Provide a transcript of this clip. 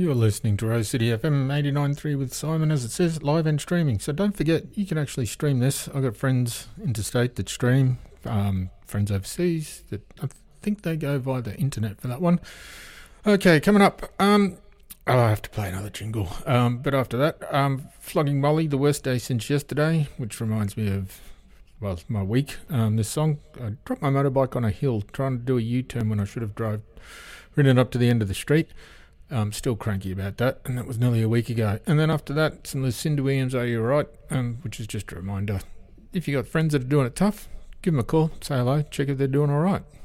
You're listening to Rose City FM 89.3 with Simon, as it says, live and streaming. So don't forget, you can actually stream this. I've got friends interstate that stream, friends overseas that I think they go via the internet for that one. Okay, coming up, I have to play another jingle. But after that, Flogging Molly, The Worst Day Since Yesterday, which reminds me of, well, my week. This song, I dropped my motorbike on a hill trying to do a U-turn when I should have ridden up to the end of the street. I'm still cranky about that, and that was nearly a week ago. And then after that, some Lucinda Williams, Are You Right? Which is just a reminder. If you got friends that are doing it tough, give them a call, say hello, check if they're doing all right.